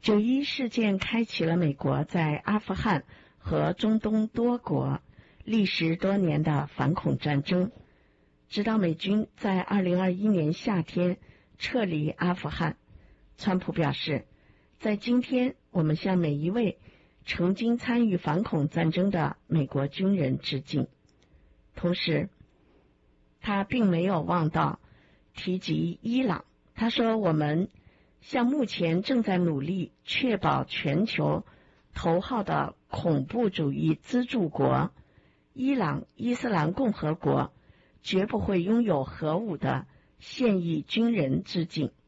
9·11事件开启了美国在阿富汗和中东多国历时多年的反恐战争，直到美军在2021年夏天撤离阿富汗。川普表示，在今天我们向每一位曾经参与反恐战争的美国军人致敬。同时他并没有忘到提及伊朗，他说，我们向目前正在努力确保全球头号的恐怖主义资助国伊朗伊斯兰共和国绝不会拥有核武的现役军人致敬。